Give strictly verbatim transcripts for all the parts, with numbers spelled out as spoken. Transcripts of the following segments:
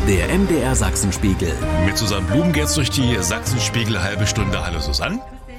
Der M D R Sachsenspiegel. Mit Susanne Blum geht's durch die Sachsenspiegel halbe Stunde. Hallo Susanne.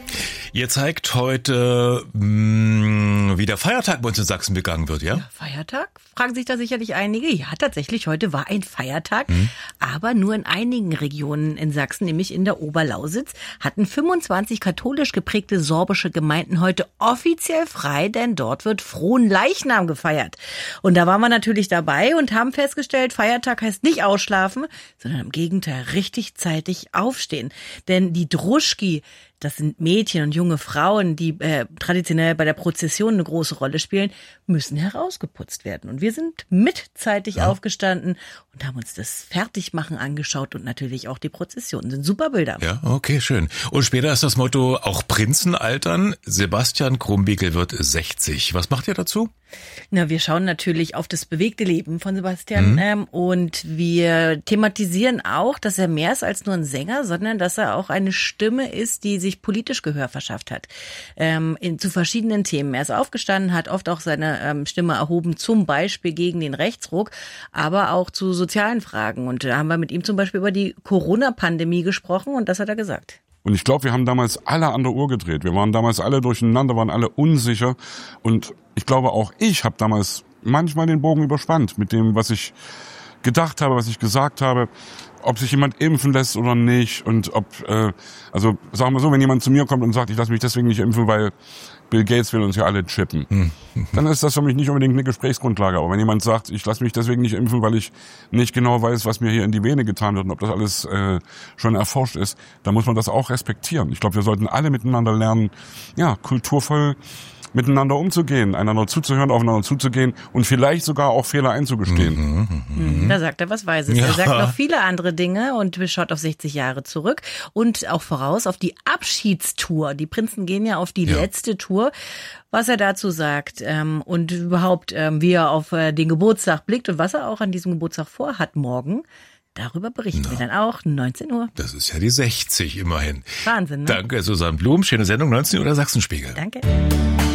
Ihr zeigt heute, mh, wie der Feiertag bei uns in Sachsen begangen wird, ja? Ja, Feiertag? Fragen sich da sicherlich einige. Ja, tatsächlich, heute war ein Feiertag, mhm. aber nur in einigen Regionen in Sachsen, nämlich in der Oberlausitz, hatten fünfundzwanzig katholisch geprägte sorbische Gemeinden heute offiziell frei, denn dort wird Fronleichnam gefeiert. Und da waren wir natürlich dabei und haben festgestellt, Feiertag heißt nicht ausschlafen, sondern im Gegenteil richtig zeitig aufstehen. Denn die Druschki, das sind Mädchen und junge Frauen, die äh, traditionell bei der Prozession eine große Rolle spielen, müssen herausgeputzt werden. Und wir sind mitzeitig ja. aufgestanden und haben uns das Fertigmachen angeschaut und natürlich auch die Prozession. Das sind super Bilder. Ja, okay, schön. Und später ist das Motto, auch Prinzen altern. Sebastian Krumbiegel wird sechzig. Was macht ihr dazu? Na, wir schauen natürlich auf das bewegte Leben von Sebastian mhm. ähm, und wir thematisieren auch, dass er mehr ist als nur ein Sänger, sondern dass er auch eine Stimme ist, die sich politisch Gehör verschafft hat, ähm, in, zu verschiedenen Themen. Er ist aufgestanden, hat oft auch seine ähm, Stimme erhoben, zum Beispiel gegen den Rechtsruck, aber auch zu sozialen Fragen. Und da haben wir mit ihm zum Beispiel über die Corona-Pandemie gesprochen und das hat er gesagt. Und ich glaube, wir haben damals alle an der Uhr gedreht. Wir waren damals alle durcheinander, waren alle unsicher. Und ich glaube, auch ich habe damals manchmal den Bogen überspannt mit dem, was ich gedacht habe, was ich gesagt habe, ob sich jemand impfen lässt oder nicht. Und ob, äh, also sagen wir so, wenn jemand zu mir kommt und sagt, ich lasse mich deswegen nicht impfen, weil Bill Gates will uns ja alle chippen, hm. dann ist das für mich nicht unbedingt eine Gesprächsgrundlage. Aber wenn jemand sagt, ich lasse mich deswegen nicht impfen, weil ich nicht genau weiß, was mir hier in die Vene getan wird und ob das alles äh, schon erforscht ist, dann muss man das auch respektieren. Ich glaube, wir sollten alle miteinander lernen, ja, kulturvoll miteinander umzugehen, einander zuzuhören, aufeinander zuzugehen und vielleicht sogar auch Fehler einzugestehen. Mhm, mhm. Da sagt er was Weises. Ja. Er sagt noch viele andere Dinge und schaut auf sechzig Jahre zurück und auch voraus auf die Abschiedstour. Die Prinzen gehen ja auf die ja. letzte Tour. Was er dazu sagt ähm, und überhaupt, ähm, wie er auf äh, den Geburtstag blickt und was er auch an diesem Geburtstag vorhat morgen. Darüber berichten Na, wir dann auch neunzehn Uhr. Das ist ja die sechzig immerhin. Wahnsinn, ne? Danke, Susanne Blum. Schöne Sendung, neunzehn Uhr, der Sachsenspiegel. Danke.